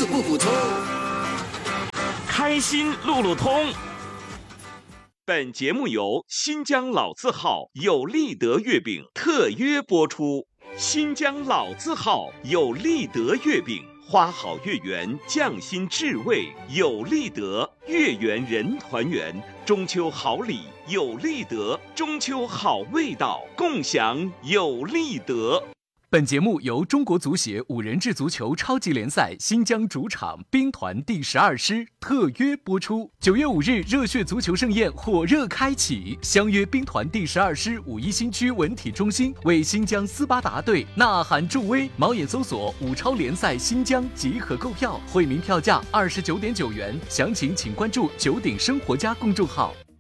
是不补充。 开心路路通。本节目由新疆老字号有利德月饼特约播出。新疆老字号有利德月饼，花好月圆，匠心至味，有利德，月圆人团圆，中秋好礼有利德，中秋好味道，共享有利德。 本节目由中国足协5人制足球超级联赛新疆主场兵团第12师特约播出。9月5日，热血足球盛宴火热开启，相约兵团第12师5一新区文体中心，为新疆斯巴达队呐喊助威。猫眼搜索5超联赛新疆即可购票，惠民票价29.9元，详情请关注9鼎生活家公众号。